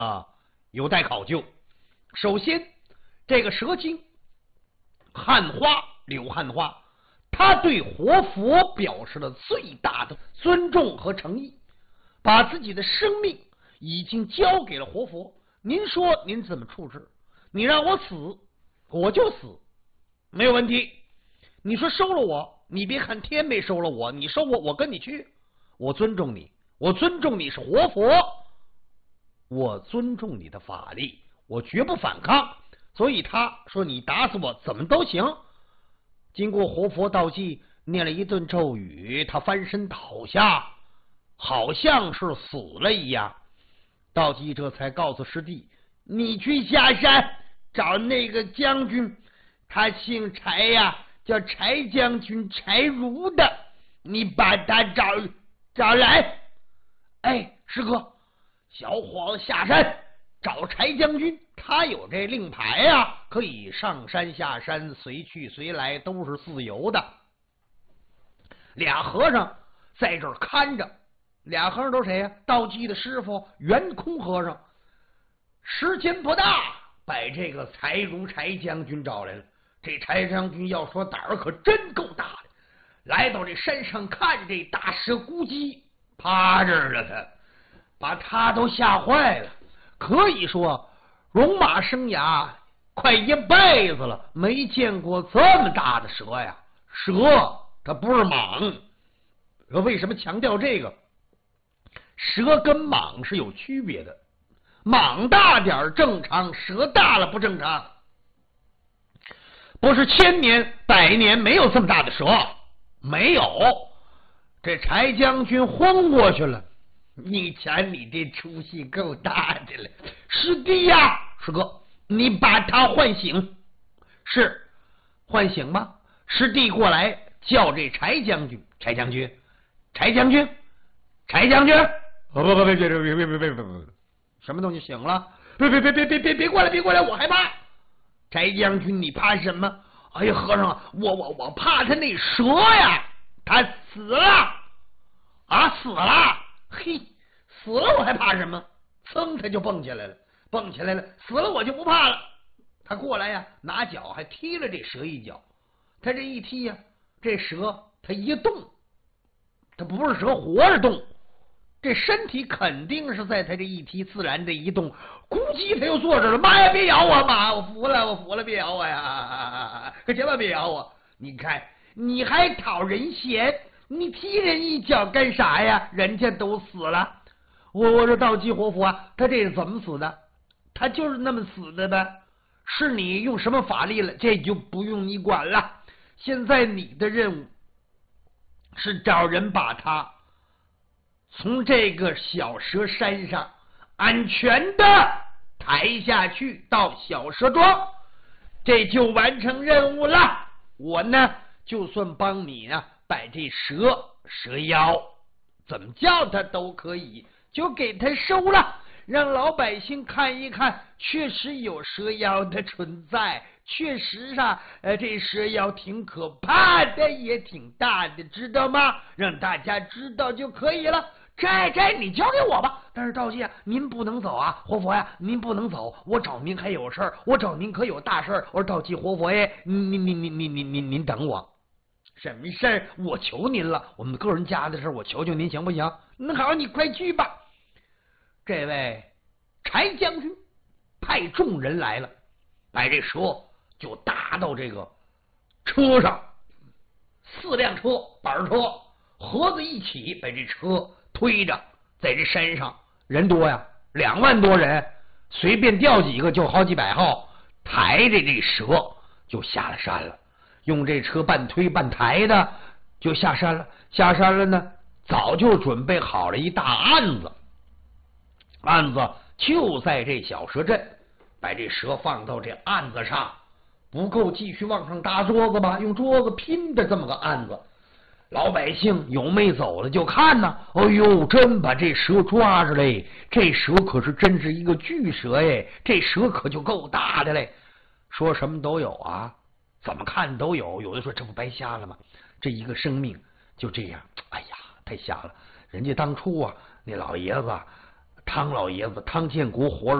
啊，有待考究。首先，这个蛇精汉花柳汉花，他对活佛表示了最大的尊重和诚意，把自己的生命已经交给了活佛。您说您怎么处置？你让我死，我就死，没有问题。你说收了我，你别看天没收了我，你收我，我跟你去，我尊重你，我尊重你是活佛，我尊重你的法力，我绝不反抗。所以他说你打死我怎么都行。经过活佛道济念了一顿咒语，他翻身倒下，好像是死了一样。道济这才告诉师弟，你去下山找那个将军，他姓柴呀，叫柴将军柴如的，你把他找来。哎，师哥，小伙子下山找柴将军，他有这令牌呀，可以上山下山，随去随来，都是自由的。俩和尚在这儿看着，俩和尚都谁呀？道济的师傅圆空和尚。时间不大，把这个柴如柴将军找来了。这柴将军要说胆儿可真够大的，来到这山上看这大蛇咕叽趴这儿了，他把他都吓坏了。可以说戎马生涯快一辈子了，没见过这么大的蛇呀。蛇它不是蟒，为什么强调这个？蛇跟蟒是有区别的，蟒大点正常，蛇大了不正常。不是1000年100年没有这么大的蛇，没有。这柴将军昏过去了。你瞧你这出息够大的了，师弟呀，师哥，你把他唤醒。是唤醒吗？师弟过来叫这柴将军，柴将军，柴将军，柴将军。别，什么东西醒了？别过来，别过来，我害怕。柴将军，你怕什么？哎呀，和尚，我怕他那蛇呀，他死了啊，死了。嘿，死了我还怕什么？噌，他就蹦起来了，死了我就不怕了。他过来呀，拿脚还踢了这蛇一脚。他这一踢呀，这蛇他一动，他不是蛇活着动，这身体肯定是在他这一踢自然的移动。咕叽，他又坐这了。妈呀，别咬我！妈，我服了，别咬我呀！可千万别咬我！你看，你还讨人嫌，你踢人一脚干啥呀？人家都死了。我说道济活佛啊，他这是怎么死的？他就是那么死的呗。是你用什么法力了？这就不用你管了。现在你的任务是找人把他从这个小蛇山上安全的抬下去到小蛇庄，这就完成任务了。我呢，就算帮你呢，把这蛇妖怎么叫他都可以，就给他收了，让老百姓看一看，确实有蛇妖的存在，确实这蛇妖挺可怕的，也挺大的，知道吗？让大家知道就可以了。这你交给我吧。但是道济啊，您不能走啊，活佛呀，您不能走，我找您还有事儿，我找您可有大事儿。我说道济活佛耶，您等我。什么事儿？我求您了，我们个人家的事儿，我求求您行不行？那好，你快去吧。这位柴将军派众人来了，把这蛇就搭到这个车上，4辆车板车合在一起，把这车推着，在这山上人多呀，2万多人，随便调几个就好几百号，抬着这蛇就下了山了。用这车半推半抬的就下山了。下山了呢，早就准备好了一大案子，案子就在这小蛇镇，把这蛇放到这案子上，不够继续往上搭桌子吧，用桌子拼的这么个案子。老百姓有没走了就看呢，哎呦，真把这蛇抓着嘞！这蛇可是真是一个巨蛇哎，这蛇可就够大的嘞。说什么都有啊，怎么看都有。有的说这不白瞎了吗？这一个生命就这样，哎呀，太瞎了。人家当初啊，那老爷子汤老爷子汤建国活